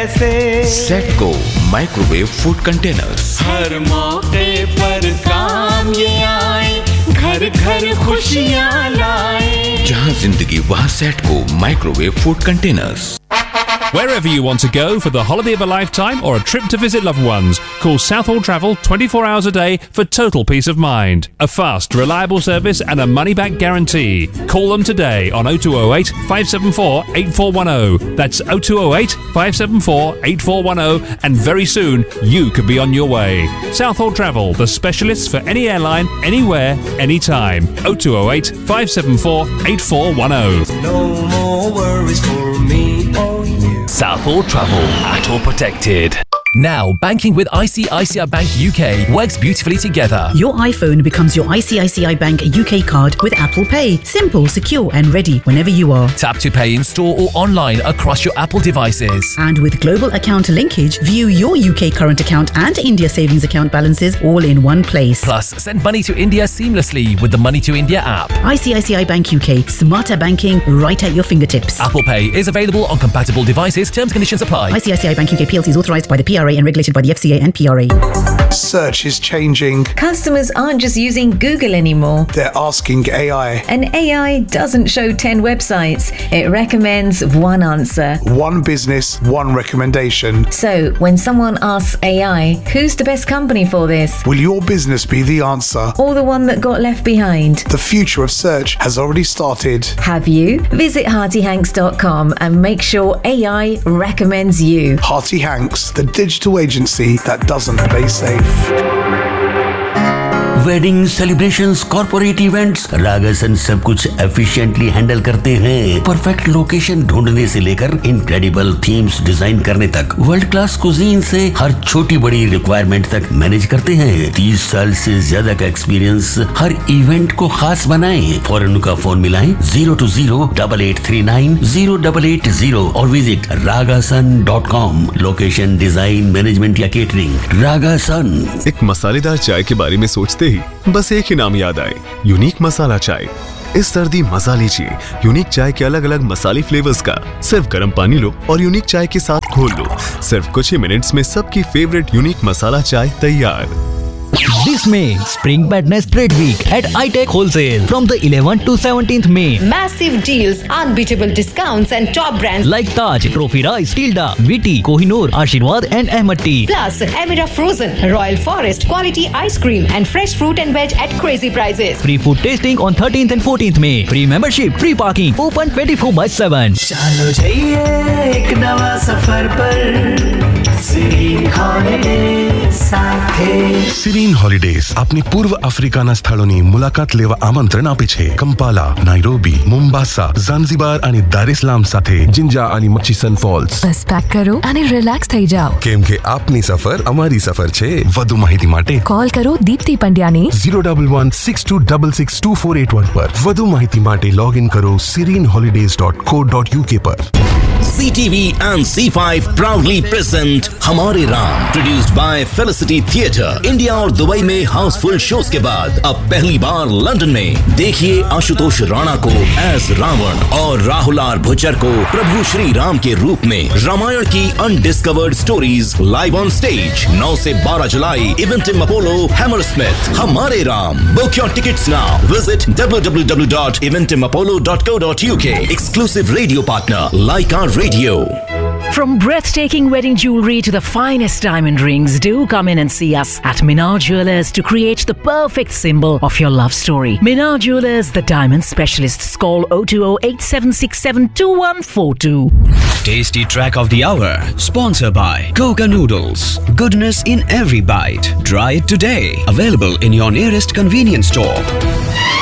कैसे। सेटको microwave food containers, हर मौके पर काम ये आए, घर घर खुशियाँ लाए। जहाँ जिंदगी वहाँ सेटको microwave food containers. Wherever you want to go for the holiday of a lifetime or a trip to visit loved ones, call Southall Travel 24 hours a day for total peace of mind. A fast, reliable service and a money-back guarantee. Call them today on 0208 574 8410. That's 0208 574 8410, and very soon you could be on your way. Southall Travel, the specialists for any airline, anywhere, anytime. 0208 574 8410. No more worries for me or you. Southall Travel, ATOL protected. Now, banking with ICICI Bank UK works beautifully together. Your iPhone becomes your ICICI Bank UK card with Apple Pay. Simple, secure and ready whenever you are. Tap to pay in store or online across your Apple devices. And with global account linkage, view your UK current account and India savings account balances all in one place. Plus, send money to India seamlessly with the Money to India app. ICICI Bank UK. Smarter banking right at your fingertips. Apple Pay is available on compatible devices. Terms and conditions apply. ICICI Bank UK PLC is authorised by the PRA and regulated by the FCA and PRA. Search is changing. Customers aren't just using Google anymore. They're asking AI. And AI doesn't show 10 websites. It recommends one answer. One business, one recommendation. So, when someone asks AI, who's the best company for this? Will your business be the answer? Or the one that got left behind? The future of search has already started. Have you? Visit HeartyHanks.com and make sure AI recommends you. Hearty Hanks, the digital agency that doesn't play safe. Wedding celebrations, corporate events, रागासन सब कुछ efficiently handle करते हैं। Perfect location ढूंढने से लेकर incredible themes design करने तक, world class cuisine से हर छोटी बड़ी रिक्वायरमेंट तक मैनेज करते हैं। 30 साल से ज्यादा का एक्सपीरियंस हर इवेंट को खास बनाएं। फौरन उनका फोन मिलाएं 020-8839-0880 और visit ragasan.com। Location, design, management या केटरिंग, रागासन। एक मसालेदार चाय के बारे में सोचते ही बस एक ही नाम याद आए, यूनिक मसाला चाय। इस सर्दी मजा लीजिए यूनिक चाय के अलग अलग मसाले फ्लेवर्स का। सिर्फ गर्म पानी लो और यूनिक चाय के साथ घोल लो। सिर्फ कुछ ही मिनट्स में सबकी फेवरेट यूनिक मसाला चाय तैयार। This May, Spring Madness Trade Week at iTech Wholesale from the 11th to 17th May. Massive deals, unbeatable discounts and top brands like Taj, Trophy Rice, Tilda, Viti, Kohinoor, Ashirwad and Ahmad Tea. Plus, Emira Frozen, Royal Forest, quality ice cream and fresh fruit and veg at crazy prices. Free food tasting on 13th and 14th May. Free membership, free parking, open 24/7. चलो जाइए एक नवा सफर पर, Serene Holidays સાથે। Serene Holidays આપની પૂર્વ આફ્રિકાના સ્થળોની મુલાકાત લેવા આમંત્રણ આપે છે। કંપાલા, નાઇરોબી, મોમ્બાસા, ઝાંઝીબાર અને દાર ઇસ્લામ સાથે જિંજા અને મચીસન ફોલ્સ। બસ પેક કરો અને રિલેક્સ થઈ જાઓ, કેમ કે આપની સફર અમારી સફર છે। વધુ માહિતી માટે કોલ કરો દીપ્તિ પંડ્યાને 011-6266-2481 પર। વધુ માહિતી માટે લોગિન કરો sereneholidays.co.uk પર। CTV and C5 proudly present हमारे Ram, produced by Felicity Theatre। India और दुबई में हाउसफुल शोज के बाद अब पहली बार लंदन में देखिए आशुतोष राणा को एज रावण और राहुल आर भुच्चर को प्रभु श्री राम के रूप में। रामायण की undiscovered stories live on stage 9 से 12 जुलाई, इवेंटिम अपोलो, हैमरस्मिथ। हमारे Ram, book your tickets now. Visit www.eventimapollo.co.uk। Exclusive radio partner Laika Radio। From breathtaking wedding jewelry to the finest diamond rings, do come in and see us at Minar Jewelers to create the perfect symbol of your love story. Minar Jewelers, the diamond specialists. Call 020-8767-2142. Tasty track of the hour, sponsored by Coca Noodles. Goodness in every bite. Try it today. Available in your nearest convenience store.